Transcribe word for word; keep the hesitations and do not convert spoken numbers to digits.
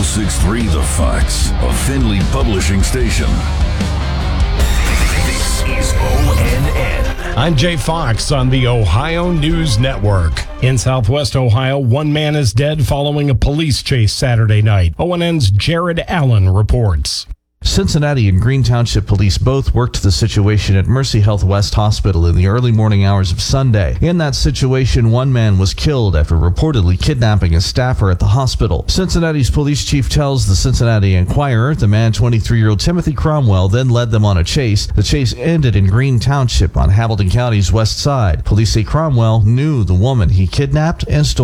six three The Fox, a Findlay publishing station. This is O N N. I'm Jay Fox on the Ohio News Network. In Southwest Ohio, one man is dead following a police chase Saturday night. O N N's Jared Allen reports. Cincinnati and Green Township Police both worked the situation at Mercy Health West Hospital in the early morning hours of Sunday. In that situation, one man was killed after reportedly kidnapping a staffer at the hospital. Cincinnati's police chief tells the Cincinnati Enquirer the man, twenty-three-year-old Timothy Cromwell, then led them on a chase. The chase ended in Green Township on Hamilton County's west side. Police say Cromwell knew the woman he kidnapped and stole